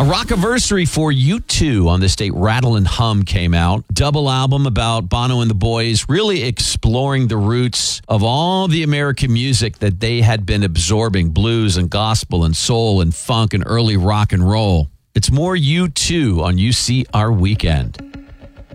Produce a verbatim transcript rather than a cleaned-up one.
A rockiversary for U two on the state Rattle and Hum came out. Double album about Bono and the boys, really exploring the roots of all the American music that they had been absorbing, blues and gospel and soul and funk and early rock and roll. It's more U two on U C R Weekend.